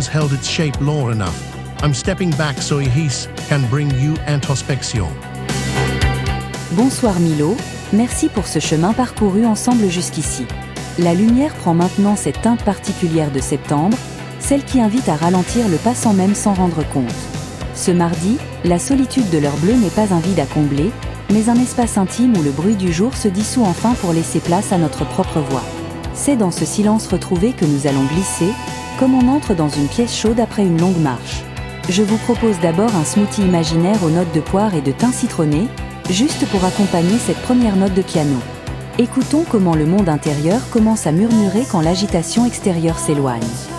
has held its shape long enough. I'm stepping back so Ihis can bring you introspection. Bonsoir Milo, merci pour ce chemin parcouru ensemble jusqu'ici. La lumière prend maintenant cette teinte particulière de septembre, celle qui invite à ralentir le pas sans même s'en rendre compte. Ce mardi, la solitude de l'heure bleue n'est pas un vide à combler, mais un espace intime où le bruit du jour se dissout enfin pour laisser place à notre propre voix. C'est dans ce silence retrouvé que nous allons glisser, comme on entre dans une pièce chaude après une longue marche. Je vous propose d'abord un smoothie imaginaire aux notes de poire et de thym citronné, juste pour accompagner cette première note de piano. Écoutons comment le monde intérieur commence à murmurer quand l'agitation extérieure s'éloigne.